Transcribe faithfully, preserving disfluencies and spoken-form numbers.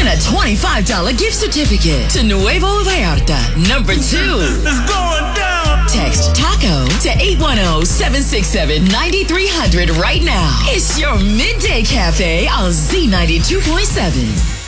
a twenty-five dollars gift certificate to Nuevo Vallarta, number two. It's going down. Text TACO to eight one zero, seven six seven, nine three zero zero right now. It's your Midday Cafe on Z ninety-two point seven.